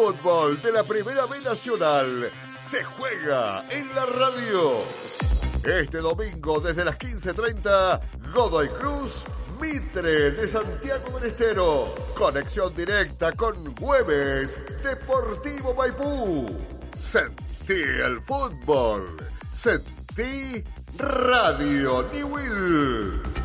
fútbol de la Primera B Nacional se juega en la radio. Este domingo desde las 15:30, Godoy Cruz, Mitre de Santiago del Estero. Conexión directa con Güemes, Deportivo Maipú. Sentí el fútbol. Sentí Radio Newell.